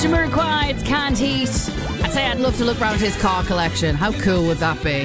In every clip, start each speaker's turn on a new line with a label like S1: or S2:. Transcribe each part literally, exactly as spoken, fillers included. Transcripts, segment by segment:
S1: Jamiroquai, Can't Heat. I'd say I'd love to look around his car collection. How cool would that be?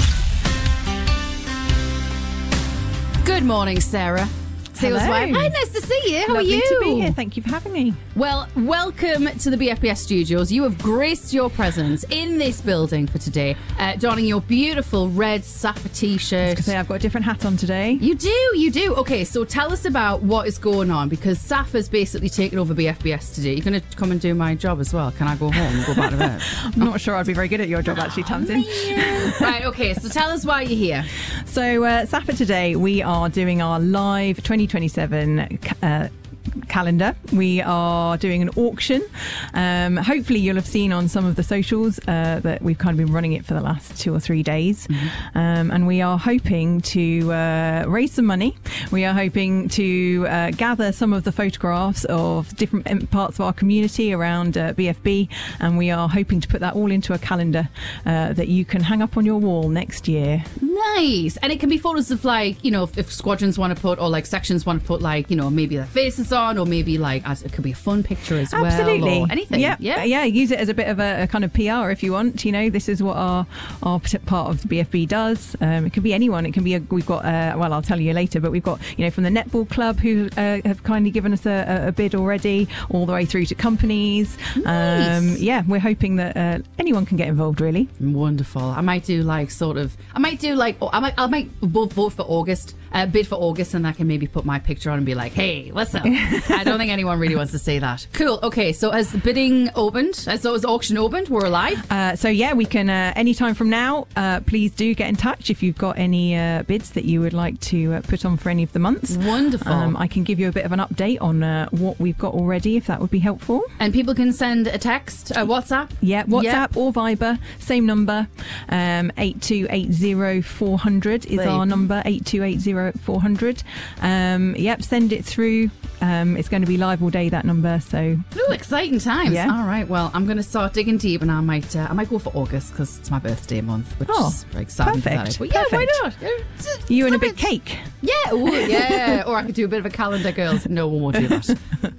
S1: Good morning, Sarah.
S2: Hello.
S1: Hi, nice to see you. How
S2: Lovely
S1: are you?
S2: to be here. Thank you for having me.
S1: Well, welcome to the B F B S studios. You have graced your presence in this building for today, uh, donning your beautiful red Safa t-shirt.
S2: I was gonna say, I've got a different hat on today.
S1: You do, you do. Okay, so tell us about what is going on, because Safa's basically taken over B F B S today. You're going to come and do my job as well. Can I go home and go back to bed?
S2: I'm not sure I'd be very good at your job, actually, Tamsin.
S1: Right, okay, so tell us why you're here.
S2: So, uh, Safa today, we are doing our live twenty twenty-seven uh, calendar. We are doing an auction. Um, hopefully you'll have seen on some of the socials uh, that we've kind of been running it for the last two or three days. Mm-hmm. Um, and we are hoping to uh, raise some money. We are hoping to uh, gather some of the photographs of different parts of our community around uh, B F B, and we are hoping to put that all into a calendar uh, that you can hang up on your wall next year.
S1: Nice. And it can be photos of, like, you know, if, if squadrons want to put, or like sections want to put, like, you know, maybe their faces on, or maybe like as it could be a fun picture as
S2: Absolutely.
S1: well, or anything.
S2: Yeah,
S1: yeah,
S2: yeah. Use it as a bit of a, a kind of P R if you want. You know, this is what our our part of the B F B does. Um, it could be anyone. It can be a, we've got. Uh, well, I'll tell you later. But we've got, you know, from the netball club who uh, have kindly given us a, a bid already, all the way through to companies.
S1: Nice.
S2: Um, yeah, we're hoping that uh, anyone can get involved. Really
S1: wonderful. I might do like sort of. I might do like. I might. I might vote vote for August. Uh, bid for August, and I can maybe put my picture on and be like, hey, what's up? I don't think anyone really wants to say that. Cool. Okay, so has the bidding opened? So has the auction opened? We're live?
S2: Uh, so yeah, we can uh, anytime from now. Uh, please do get in touch if you've got any uh, bids that you would like to uh, put on for any of the months.
S1: Wonderful.
S2: Um, I can give you a bit of an update on uh, what we've got already, if that would be helpful.
S1: And people can send a text, a WhatsApp?
S2: Yeah, WhatsApp
S1: yeah.
S2: or Viber, same number. Um, eight two eight zero four hundred is
S1: Please.
S2: our number, eight two eight zero four hundred. Um, yep, send it through. Um, it's going to be live all day, that number. So,
S1: ooh, exciting times.
S2: Yeah.
S1: All right. Well, I'm going to start digging deep, and I might, uh, I might go for August because it's my birthday month, which
S2: Oh,
S1: is very exciting.
S2: perfect,
S1: But yeah, why
S2: perfect.
S1: not? Yeah, it's- it's
S2: you and a
S1: not
S2: big
S1: it.
S2: cake.
S1: Yeah, ooh, yeah. Or I could do a bit of a calendar, girls. No, we won't do that.